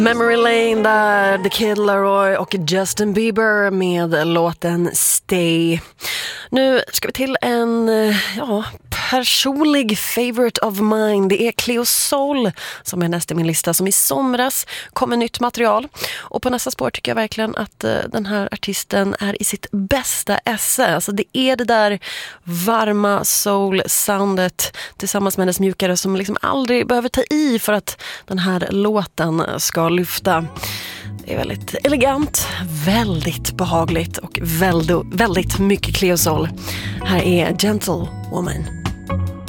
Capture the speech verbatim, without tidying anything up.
Memory Lane där, The Kid Laroi och Justin Bieber med låten Stay. Nu ska vi till en ja, personlig favorite of mine. Det är Cleo Sol som är nästa i min lista, som i somras kom med nytt material. Och på nästa spår tycker jag verkligen att uh, den här artisten är i sitt bästa esse. Alltså det är det där varma soul-soundet tillsammans med hennes mjukare som liksom aldrig behöver ta i för att den här låten ska lyfta. Det är väldigt elegant, väldigt behagligt och väldigt, väldigt mycket Cleo Sol. Här är Gentle Woman.